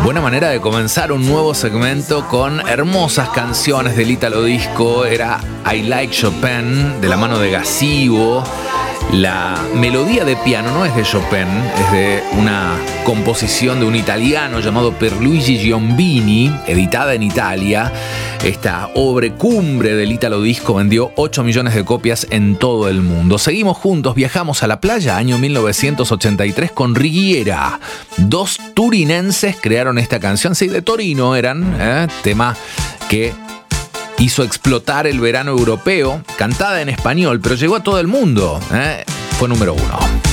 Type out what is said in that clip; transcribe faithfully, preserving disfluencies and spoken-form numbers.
Buena manera de comenzar un nuevo segmento con hermosas canciones del Italo Disco. Era I Like Chopin, de la mano de Gazzibo. La melodía de piano no es de Chopin, es de una composición de un italiano llamado Pierluigi Giombini, editada en Italia. Esta obra cumbre del Italo Disco vendió ocho millones de copias en todo el mundo. Seguimos juntos, viajamos a la playa, año mil novecientos ochenta y tres, con Righiera. Dos turinenses crearon esta canción, sí, de Torino eran, ¿eh? Tema que hizo explotar el verano europeo, cantada en español, pero llegó a todo el mundo, ¿eh? Fue número uno.